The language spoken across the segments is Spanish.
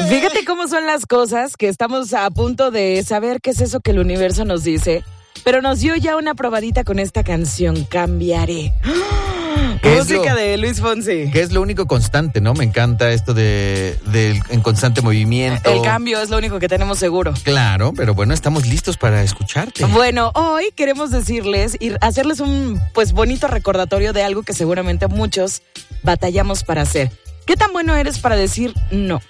Fíjate cómo son las cosas, que estamos a punto de saber qué es eso que el universo nos dice, pero nos dio ya una probadita con esta canción, Cambiaré. Música de Luis Fonsi. Que es lo único constante, ¿no? Me encanta esto en constante movimiento. El cambio es lo único que tenemos seguro. Claro, pero bueno, estamos listos para escucharte. Bueno, hoy queremos decirles y hacerles un bonito recordatorio de algo que seguramente muchos batallamos para hacer. ¿Qué tan bueno eres para decir no?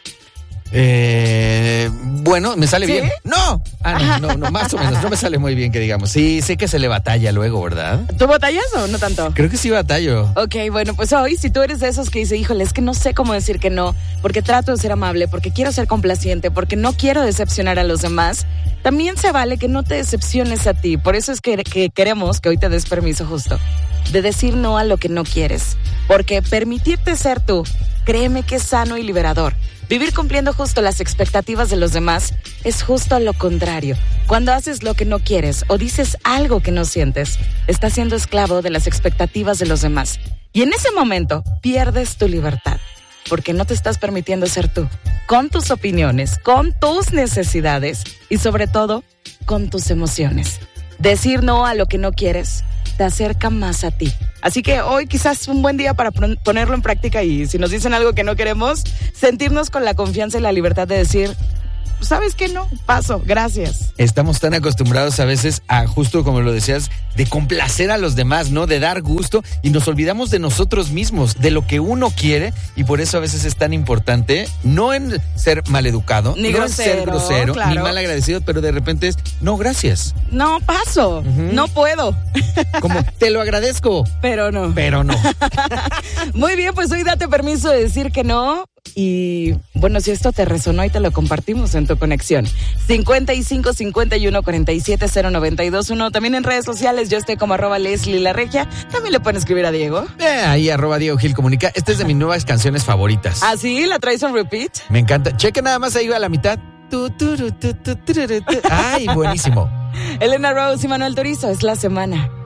Bueno, ¿me sale ¿Sí? bien? ¡No! No, más o menos, no me sale muy bien que digamos. Sí, sé que se le batalla luego, ¿verdad? ¿Tú batallas o no tanto? Creo que sí batallo. Ok, bueno, pues hoy, si tú eres de esos que dice, híjole, es que no sé cómo decir que no, porque trato de ser amable, porque quiero ser complaciente, porque no quiero decepcionar a los demás, también se vale que no te decepciones a ti. Por eso es que queremos que hoy te des permiso justo de decir no a lo que no quieres, porque permitirte ser tú, créeme que es sano y liberador. Vivir cumpliendo justo las expectativas de los demás es justo lo contrario. Cuando haces lo que no quieres o dices algo que no sientes, estás siendo esclavo de las expectativas de los demás. Y en ese momento pierdes tu libertad, porque no te estás permitiendo ser tú, con tus opiniones, con tus necesidades y sobre todo, con tus emociones. Decir no a lo que no quieres te acerca más a ti. Así que hoy quizás es un buen día para ponerlo en práctica y si nos dicen algo que no queremos, sentirnos con la confianza y la libertad de decir, ¿sabes qué? No, paso, gracias. Estamos tan acostumbrados a veces a, justo como lo decías, de complacer a los demás, ¿no? De dar gusto y nos olvidamos de nosotros mismos, de lo que uno quiere y por eso a veces es tan importante no en ser maleducado, ni no grosero, en ser grosero, claro, ni mal agradecido, pero de repente es, no, gracias. No, paso, no puedo. Como, te lo agradezco. Pero no. Muy bien, pues hoy date permiso de decir que no. Y bueno, si esto te resonó y te lo compartimos en tu conexión 55 51 47 0921. También en redes sociales yo estoy como @LeslieLaRegia. También le pueden escribir a Diego ahí @Diego Gil Comunica. Esta es de mis nuevas canciones favoritas. ¿Ah, sí? ¿La traes en repeat? Me encanta, cheque nada más ahí a la mitad. Ay, buenísimo. Elena Rose y Manuel Turizo, es la semana.